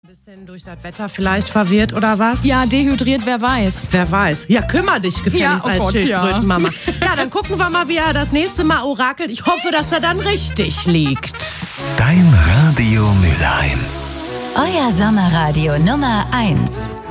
Bisschen durch das Wetter vielleicht verwirrt oder was? Ja, dehydriert, wer weiß. Wer weiß. Ja, kümmer dich gefälligst als Schildkrötenmama. Ja, dann gucken wir mal, wie er das nächste Mal orakelt. Ich hoffe, dass er dann richtig liegt. Dein Radio Mülheim. Euer Sommerradio Nummer 1.